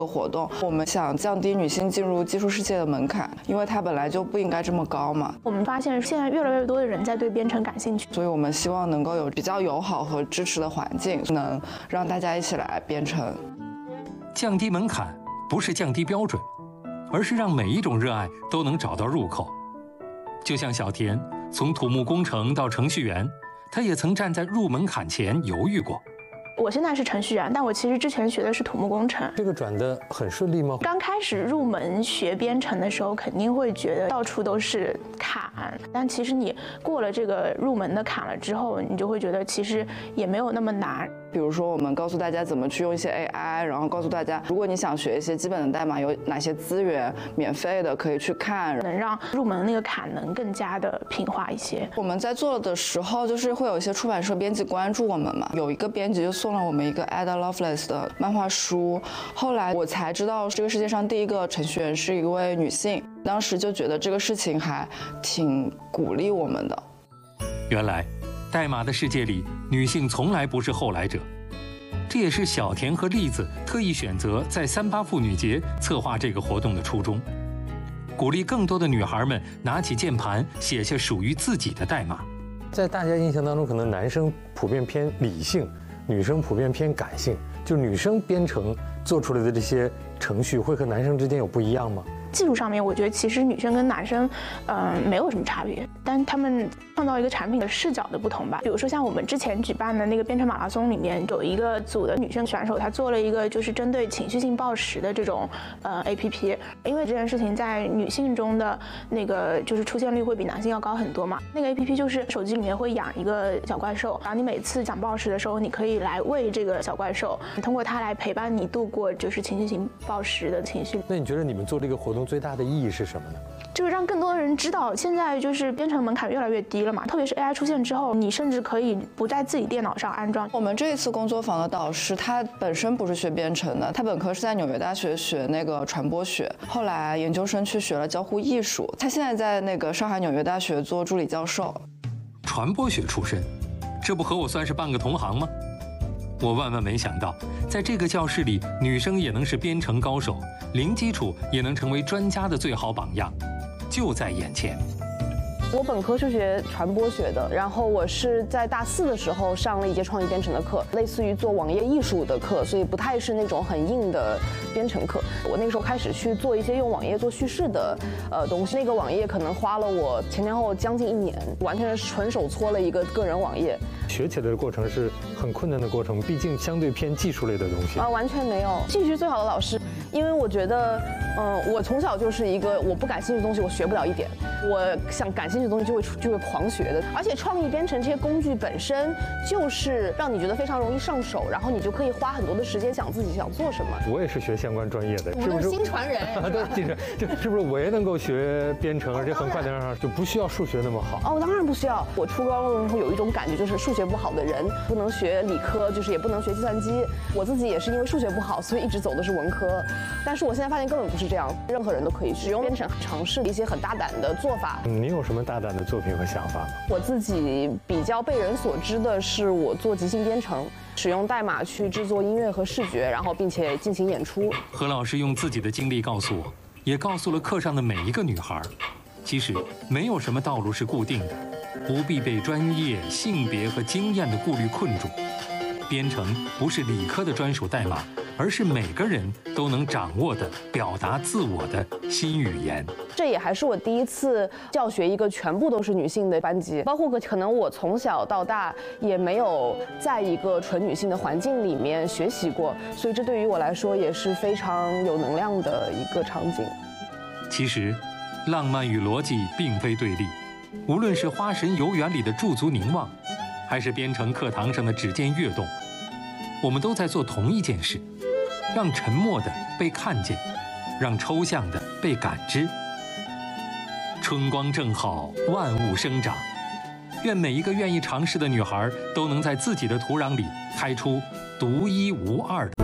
活动，我们想降低女性进入技术世界的门槛，因为它本来就不应该这么高嘛。 我们发现现在越来越多的人在对编程感兴趣， 所以我们希望能够有比较友好和支持的环境，能让大家一起来编程。 降低门槛不是降低标准，而是让每一种热爱都能找到入口。就像小田从土木工程到程序员，他也曾站在入门槛前犹豫过。 我现在是程序员，但我其实之前学的是土木工程。 这个转得很顺利吗？ 刚开始入门学编程的时候，肯定会觉得到处都是坎，但其实你过了这个入门的坎了之后，你就会觉得其实也没有那么难。 比如说，我们告诉大家怎么去用一些 AI， 然后告诉大家，如果你想学一些基本的代码，有哪些资源免费的可以去看， 能让入门那个坎能更加的平滑一些。 我们在做的时候，就是会有一些出版社编辑关注我们嘛，有一个编辑就送了我们一个 Ada Lovelace 的漫画书，后来我才知道这个世界上第一个程序员是一位女性，当时就觉得这个事情还挺鼓励我们的。 原来代码的世界里，女性从来不是后来者，这也是小田和栗子特意选择在38妇女节策划这个活动的初衷，鼓励更多的女孩们拿起键盘，写下属于自己的代码。 在大家印象当中，可能男生普遍偏理性，女生普遍偏感性，就女生编程做出来的这些程序会和男生之间有不一样吗？ 技术上面，我觉得其实女生跟男生，没有什么差别，但他们创造一个产品的视角的不同吧。比如说像我们之前举办的那个编程马拉松里面，有一个组的女生选手，她做了一个就是针对情绪性暴食的这种APP， 因为这件事情在女性中的那个就是出现率会比男性要高很多嘛。那个 APP 就是手机里面会养一个小怪兽，然后你每次讲暴食的时候，你可以来喂这个小怪兽，通过它来陪伴你度过就是情绪性暴食的情绪。 那你觉得你们做这个活动最大的意义是什么呢？ 就是让更多的人知道，现在就是编程门槛越来越低了嘛，特别是 AI 出现之后，你甚至可以不在自己电脑上安装。 我们这一次工作坊的导师，他本身不是学编程的，他本科是在纽约大学学那个传播学，后来研究生去学了交互艺术，他现在在那个上海纽约大学做助理教授。 传播学出身，这不和我算是半个同行吗？我万万没想到，在这个教室里，女生也能是编程高手，零基础也能成为专家的最好榜样，就在眼前。 我本科是学传播学的，然后我是在大4的时候上了一节创意编程的课，类似于做网页艺术的课，所以不太是那种很硬的编程课。我那个时候开始去做一些用网页做叙事的东西，那个网页可能花了我前前后将近1年，完全是纯手搓了一个个人网页。 学起来的过程是很困难的过程，毕竟相对偏技术类的东西。 完全没有，兴趣是最好的老师，因为我觉得，我从小就是一个我不感兴趣的东西我学不了一点，我想感兴趣的东西就会狂学的。而且创意编程这些工具本身就是让你觉得非常容易上手，然后你就可以花很多的时间想自己想做什么。 我也是学相关专业的， 我们都是新传人， 对，是不是我也能够学编程，而且很快的上就不需要数学那么好？ 当然不需要。我初高中的时候有一种感觉，就是数学不好的人不能学理科，就是也不能学计算机。我自己也是因为数学不好，所以一直走的是文科。但是我现在发现根本不是这样，任何人都可以使用编程，尝试一些很大胆的做法。 你有什么大胆的作品和想法吗？ 我自己比较被人所知的是，我做即兴编程，使用代码去制作音乐和视觉，然后并且进行演出。 何老师用自己的经历告诉我，也告诉了课上的每一个女孩，其实没有什么道路是固定的，不必被专业、性别和经验的顾虑困住。编程不是理科的专属代码，而是每个人都能掌握的表达自我的新语言。 这也还是我第一次教学一个全部都是女性的班级，包括可能我从小到大也没有在一个纯女性的环境里面学习过，所以这对于我来说也是非常有能量的一个场景。 其实，浪漫与逻辑并非对立，无论是《花神游园》里的驻足凝望，还是编程课堂上的指尖跃动，我们都在做同一件事，让沉默的被看见，让抽象的被感知。春光正好，万物生长。愿每一个愿意尝试的女孩都能在自己的土壤里开出独一无二的